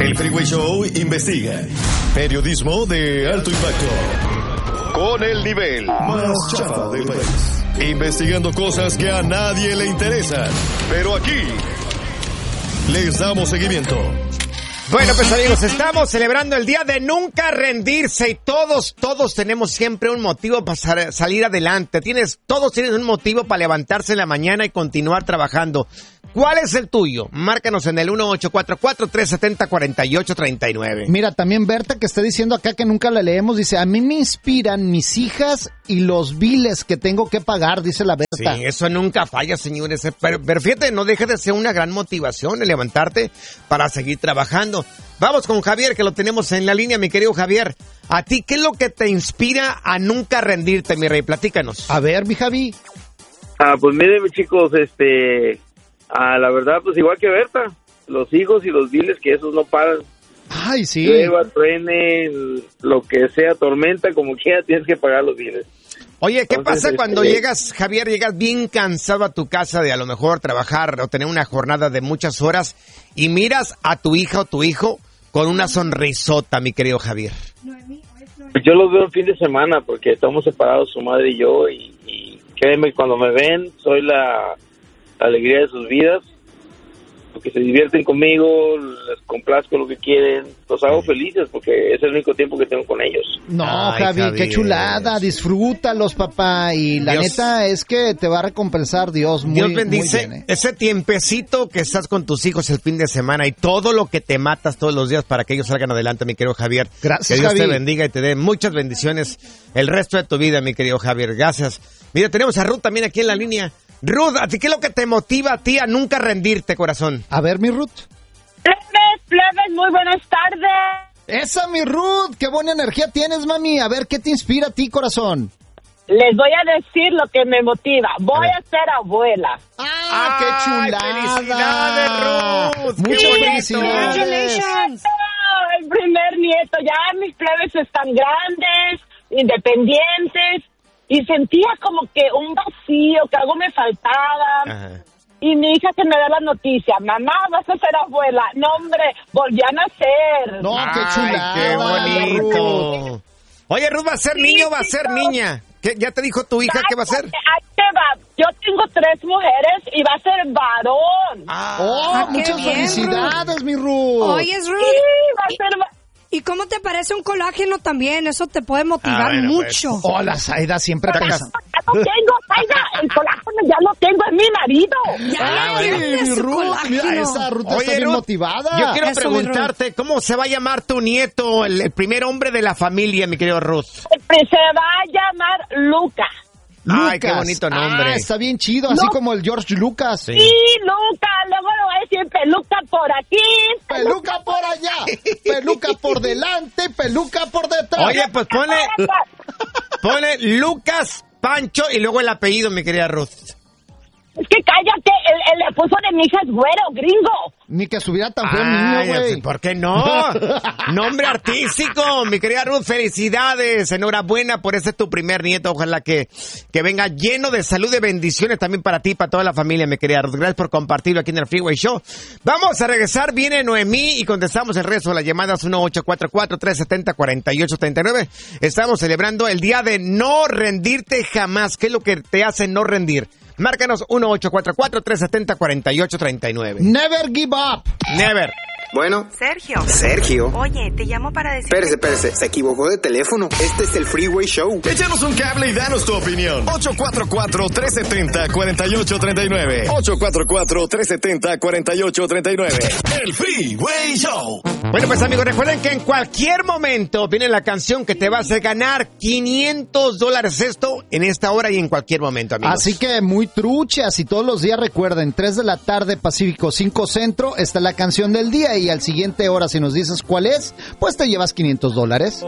El Freeway Show investiga. Periodismo de alto impacto. Con el nivel más chafa del país. Investigando cosas que a nadie le interesan. Pero aquí les damos seguimiento. Bueno, pues amigos, estamos celebrando el día de nunca rendirse y todos tenemos siempre un motivo para salir adelante. Todos tienen un motivo para levantarse en la mañana y continuar trabajando. ¿Cuál es el tuyo? Márcanos en el 1844-370-4839. Mira, también Berta que está diciendo acá que nunca la leemos, dice, a mí me inspiran mis hijas y los biles que tengo que pagar, dice la Berta. Sí, eso nunca falla, señores. Pero fíjate, no deje de ser una gran motivación el levantarte para seguir trabajando. Vamos con Javier, que lo tenemos en la línea, mi querido Javier. ¿A ti qué es lo que te inspira a nunca rendirte, mi rey? Platícanos. A ver, mi Javi. Pues miren, chicos, la verdad, pues igual que Berta, los hijos y los biles que esos no paran. Ay, sí. Llueva, truene, lo que sea, tormenta, como quiera, tienes que pagar los biles. Oye, ¿qué pasa cuando llegas, Javier, llegas bien cansado a tu casa de a lo mejor trabajar o tener una jornada de muchas horas y miras a tu hija o tu hijo con una sonrisota, mi querido Javier? Yo los veo en fin de semana porque estamos separados, su madre y yo, y créeme, cuando me ven, soy la alegría de sus vidas, porque se divierten conmigo, les complazco lo que quieren, los hago felices porque es el único tiempo que tengo con ellos. No, Javi, qué chulada, disfrútalos, papá, y la neta es que te va a recompensar Dios muy bien. Dios bendice ese tiempecito que estás con tus hijos el fin de semana y todo lo que te matas todos los días para que ellos salgan adelante, mi querido Javier. Gracias, que Dios Javi. te bendiga y te dé muchas bendiciones el resto de tu vida, mi querido Javier. Gracias. Mira, tenemos a Ruth también aquí en la línea. Ruth, ¿a ti qué es lo que te motiva a ti a nunca rendirte, corazón? A ver, mi Ruth. Plebes, muy buenas tardes. Esa, mi Ruth, qué buena energía tienes, mami. A ver, ¿qué te inspira a ti, corazón? Les voy a decir lo que me motiva. Voy a ser abuela. ¡Ah, qué chulada! ¡Felicidades, Ruth! Muchas felicidades. Congratulations. El primer nieto. Ya mis plebes están grandes, independientes. Y sentía como que un vacío, que algo me faltaba. Ajá. Y mi hija que me da la noticia, mamá, vas a ser abuela. No, hombre, volví a nacer. No, qué chulada. ¡Qué bonito! Ruth. Oye, Ruth, ¿va a ser niño o va a ser niña? ¿Qué, ¿Ya te dijo tu hija qué va a ser? Ahí te va. Yo tengo 3 mujeres y va a ser varón. Muchas qué bien, felicidades, mi Ruth. Oye, Ruth. Sí, va a ser ¿Y cómo te parece un colágeno también? Eso te puede motivar bueno, mucho. pues. Hola, Zaida, siempre pensando. Ya lo tengo, Zaida. El colágeno ya lo tengo, es mi marido. Ay, mi Ruth, mira, esa Ruth está bien Ruth, motivada. yo quiero Eso, preguntarte, ¿cómo se va a llamar tu nieto, el primer hombre de la familia, mi querido Ruth? Se va a llamar Lucas. Ay, qué bonito nombre. Está bien chido, así como el George Lucas. Sí. Sí, Lucas. Luego le voy a decir peluca por aquí. Peluca por allá, peluca por delante, peluca por detrás. Oye, pues ponle Lucas Pancho y luego el apellido, mi querida Ruth. Es que cállate, el esposo de mi hija es güero, gringo. Ni que subiera tan feo el niño, güey. ¿Por qué no? Nombre artístico, mi querida Ruth, felicidades, enhorabuena por ese tu primer nieto, ojalá que venga lleno de salud y bendiciones también para ti y para toda la familia, mi querida Ruth, gracias por compartirlo aquí en el Freeway Show. Vamos a regresar, viene Noemí y contestamos el resto de las llamadas 1844-370-4839. Estamos celebrando el día de no rendirte jamás, ¿qué es lo que te hace no rendir? Márcanos 1844-370-4839. Never give up. Never. Bueno. Sergio. Oye, te llamo para decir... Espérese, se equivocó de teléfono. Este es el Freeway Show. Échanos un cable y danos tu opinión. 844-370-4839. 844-370-4839. El Freeway Show. Bueno, pues amigos, recuerden que en cualquier momento viene la canción que te va a hacer ganar $500 esto en esta hora y en cualquier momento, amigos. Así que muy truchas y todos los días recuerden, 3 de la tarde Pacífico, 5 Centro, está la canción del día y al siguiente hora si nos dices cuál es, pues te llevas $500.